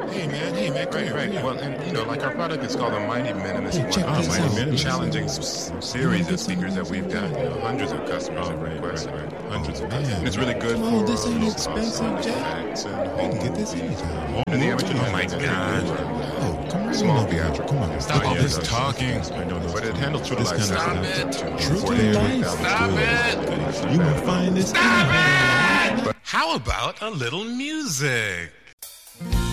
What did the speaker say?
Hey man, come here. Right. Well, and like our product is called the Mighty Men, and it's Hey, check one of this the out. most challenging series of speakers that we've got. Hundreds of customers have requested. Hundreds of customers. And it's really good Come on, for this ain't low expensive, cost Jack. effects and You home can get this anytime. and the amateur mic kind. Oh, come on. Small over here. theatrical. Come on. Stop all Yeah, this that's- talking. But it handles true to life This sound. kind of Stop True to life. Stop it! You gonna find this? How about a little music?